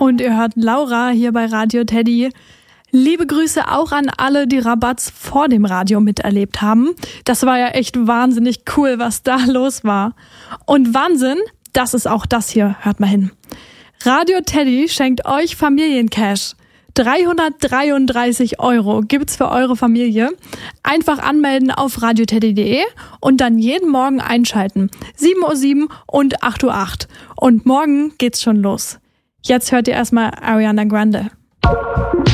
Und ihr hört Laura hier bei Radio Teddy. Liebe Grüße auch an alle, die Rabatz vor dem Radio miterlebt haben. Das war ja echt wahnsinnig cool, was da los war. Und Wahnsinn, das ist auch das hier. Hört mal hin. Radio Teddy schenkt euch Familiencash. 333 € gibt's für eure Familie. Einfach anmelden auf radioteddy.de und dann jeden Morgen einschalten. 7:07 Uhr und 8:08 Uhr. Und morgen geht's schon los. Jetzt hört ihr erstmal Ariana Grande.